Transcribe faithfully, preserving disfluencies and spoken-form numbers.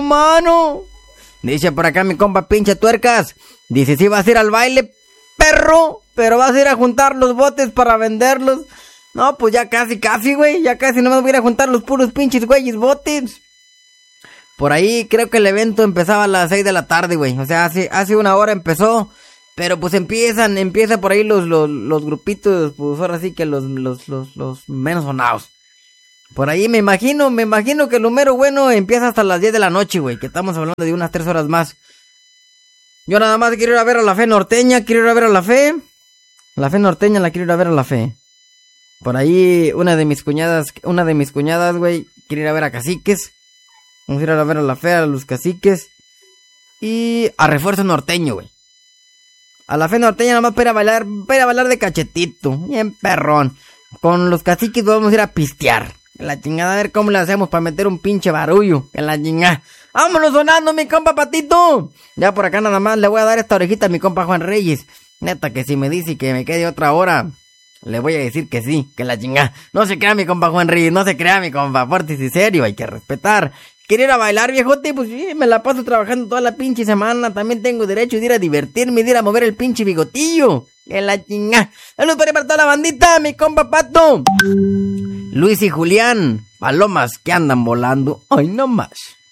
mano. Dice por acá mi compa pinche tuercas. Dice, si vas a ir al baile, perro, pero vas a ir a juntar los botes para venderlos. No, pues ya casi, casi, güey. Ya casi no me voy a ir a juntar los puros pinches güeyes botes. Por ahí creo que el evento empezaba a las seis de la tarde, güey. O sea, hace, hace una hora empezó. Pero pues empiezan, empieza por ahí los, los, los grupitos, pues ahora sí que los, los, los, los menos sonados. Por ahí me imagino, me imagino que el número bueno empieza hasta las diez de la noche, güey. Que estamos hablando de unas tres horas más. Yo nada más quiero ir a ver a la Fe Norteña, quiero ir a ver a la Fe. La Fe Norteña la quiero ir a ver a la Fe. Por ahí una de mis cuñadas, una de mis cuñadas, güey, quiere ir a ver a Caciques. Vamos a ir a ver a la Fe, a los Caciques. Y a Refuerzo Norteño, güey. A la Fe Norteña nada más para ir a bailar, para ir a bailar de cachetito, bien perrón. Con los Caciques vamos a ir a pistear. En la chingada, a ver cómo le hacemos para meter un pinche barullo. En la chingada. ¡Vámonos sonando, mi compa Patito! Ya por acá nada más le voy a dar esta orejita a mi compa Juan Reyes. Neta que si me dice que me quede otra hora, le voy a decir que sí, que la chingada. No se crea mi compa Juan Reyes, no se crea mi compa. Fuerte y serio, hay que respetar. ¿Quiere ir a bailar, viejote? Pues sí, me la paso trabajando toda la pinche semana. También tengo derecho de ir a divertirme, de ir a mover el pinche bigotillo. Que la chingada. Saludos para toda la bandita, mi compa Pato. Luis y Julián, palomas que andan volando. Ay, no más.